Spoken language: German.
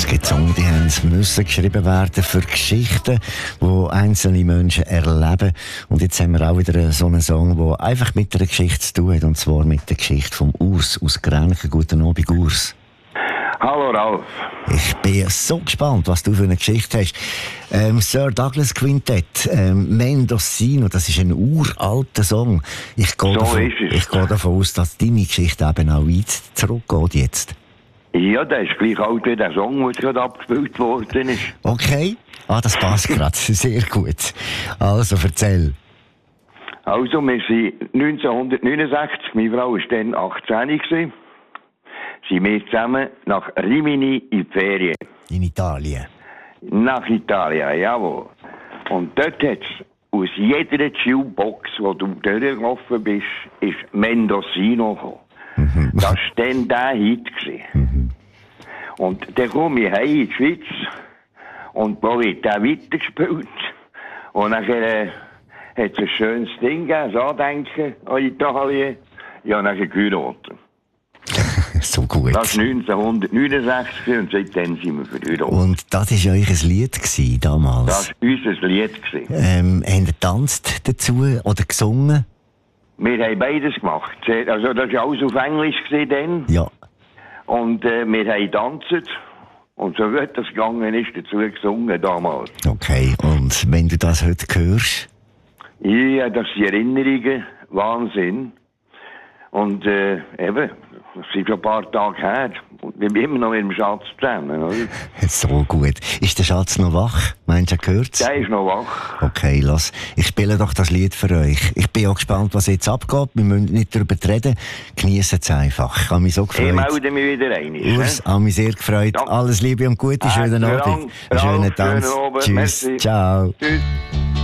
gibt Songs, die müssen geschrieben werden für Geschichten, die einzelne Menschen erleben. Und jetzt haben wir auch wieder so einen Song, der einfach mit einer Geschichte zu tun hat, und zwar mit der Geschichte vom Urs aus Grenchen. Guten Abend, Urs. Hallo Ralf. Ich bin so gespannt, was du für eine Geschichte hast. Sir Douglas Quintett, Mendocino, das ist ein uralter Song. Ich gehe davon aus, dass deine Geschichte eben auch weit zurückgeht jetzt. Ja, der ist gleich alt wie der Song, der gerade abgespielt worden ist. Okay, das passt gerade. Sehr gut. Also, erzähl. Also, wir sind 1969, meine Frau war dann 18 gewesen, sind wir zusammen nach Rimini in die Ferien. In Italien? Nach Italien, jawohl. Und dort hat es aus jeder Jukebox, wo du durchgelaufen bist, ist Mendocino gekommen. Das war dann der Hit gewesen. Und dann komme ich heim in die Schweiz und da wird der weitergespielt. Und nachher hat es ein schönes Ding gegeben, das Andenken an Italien. Ja, nachher geheiratet. So gut. Das war 1969 und seitdem sind wir verheiratet. Und das war euch ein Lied gewesen, damals? Das war unser Lied gewesen. Habt ihr getanzt dazu oder gesungen? Wir haben beides gemacht. Also das war alles auf Englisch gewesen dann. Ja. Und wir haben getanzt. Und so gut das gegangen ist, dazu gesungen damals. Okay, und wenn du das heute hörst? Ja, das sind Erinnerungen. Wahnsinn. Und eben, das sind schon ein paar Tage her. Und wir sind immer noch mit dem Schatz zusammen, oder? So gut. Ist der Schatz noch wach? Meinst du, er gehört's? Der ist noch wach. Okay, lass. Ich spiele doch das Lied für euch. Ich bin auch gespannt, was jetzt abgeht. Wir müssen nicht darüber reden. Geniessen es einfach. Ich habe mich so gefreut. Ich melde mich wieder rein. Urs, habe mich sehr gefreut. Ja. Alles Liebe und Gute. Schönen Abend. Schönen Tanz. Tschüss. Merci. Ciao. Tschüss.